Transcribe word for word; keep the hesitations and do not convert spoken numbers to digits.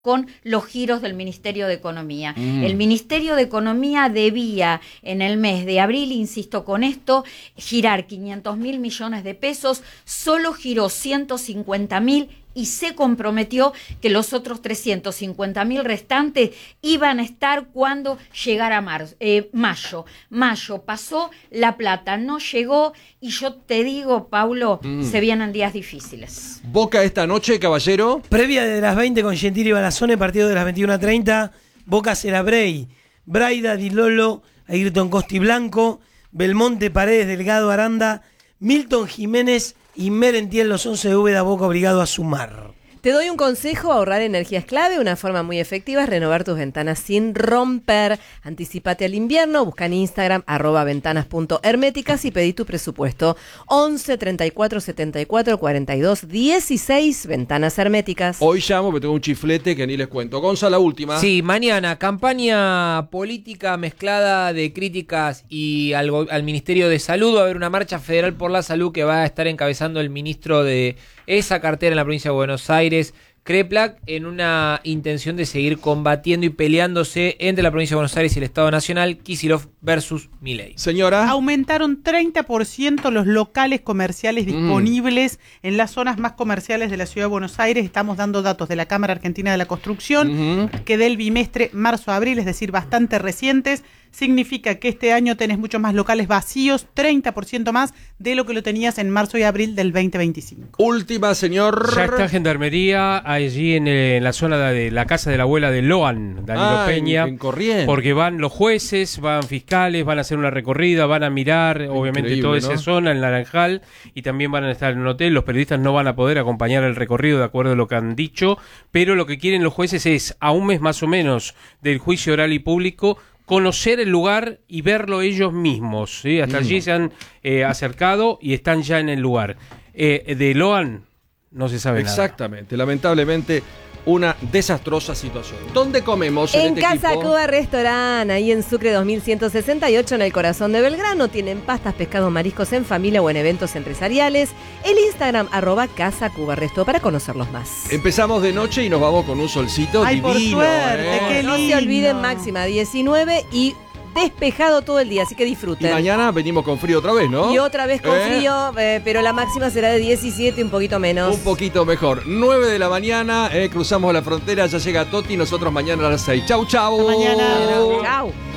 con los giros del Ministerio de Economía. Mm. El Ministerio de Economía debía en el mes de abril, insisto con esto, girar quinientos mil millones de pesos, solo giró ciento cincuenta mil y se comprometió que los otros trescientos cincuenta mil restantes iban a estar cuando llegara marzo, eh, mayo. Mayo pasó, la plata no llegó y yo te digo, Paulo, mm. se vienen días difíciles. Boca esta noche, caballero. Previa de las veinte con Gentili y Balazzone, partido de las veintiuna treinta. Boca será Bray, Braida, Di Lolo, Ayrton Costi Blanco, Belmonte, Paredes, Delgado, Aranda, Milton Jiménez y Merentiel. Los once de Úbeda. Boca obligado a sumar. Te doy un consejo: ahorrar energía es clave. Una forma muy efectiva es renovar tus ventanas sin romper. Anticipate al invierno, busca en Instagram arroba ventanas punto herméticas y pedí tu presupuesto. once, treinta y cuatro, setenta y cuatro, cuarenta y dos, dieciséis, Ventanas Herméticas. Hoy llamo porque tengo un chiflete que ni les cuento. Gonza, la última. Sí, mañana, campaña política mezclada de críticas y al, go- al Ministerio de Salud. Va a haber una marcha federal por la salud que va a estar encabezando el ministro de esa cartera en la provincia de Buenos Aires, Kreplak, en una intención de seguir combatiendo y peleándose entre la provincia de Buenos Aires y el Estado Nacional, Kicillof versus Milei. Señora. Aumentaron treinta por ciento los locales comerciales disponibles mm. en las zonas más comerciales de la Ciudad de Buenos Aires. Estamos dando datos de la Cámara Argentina de la Construcción, uh-huh. que del bimestre marzo-abril, es decir, bastante recientes. Significa que este año tenés muchos más locales vacíos, treinta por ciento más de lo que lo tenías en marzo y abril del veinte veinticinco. Última, señor. Ya está Gendarmería allí en, el, en la zona de la casa de la abuela de Loan, Danilo ah, Peña. En, en Corrientes. Porque van los jueces, van fiscales, van a hacer una recorrida, van a mirar, obviamente, Increíble, toda ¿no? esa zona, el Naranjal, y también van a estar en un hotel. Los periodistas no van a poder acompañar el recorrido de acuerdo a lo que han dicho, pero lo que quieren los jueces es, a un mes más o menos del juicio oral y público, conocer el lugar y verlo ellos mismos, ¿sí? Hasta mm. allí se han eh, acercado y están ya en el lugar. Eh, de Loan no se sabe nada. Exactamente, lamentablemente una desastrosa situación. ¿Dónde comemos en, en este Casa equipo? Cuba Restaurant, ahí en Sucre dos mil ciento sesenta y ocho, en el corazón de Belgrano. Tienen pastas, pescados, mariscos en familia o en eventos empresariales. El Instagram, arroba Casa Cuba Resto, para conocerlos más. Empezamos de noche y nos vamos con un solcito Ay, divino. por suerte, ¿eh? qué No lindo. se olviden, máxima diecinueve y despejado todo el día, así que disfruten. Y mañana venimos con frío otra vez, ¿no? Y otra vez con ¿Eh? frío, eh, pero la máxima será de diecisiete, un poquito menos. Un poquito mejor. nueve de la mañana, eh, cruzamos la frontera, ya llega Toti, nosotros mañana a las seis. Chau, chau. Hasta mañana. Chau.